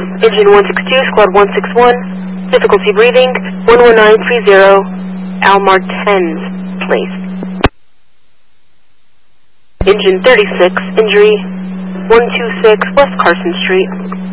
Engine 162, Squad 161, difficulty breathing, 11930, Almar 10, please. Engine 36, injury, 126 West Carson Street.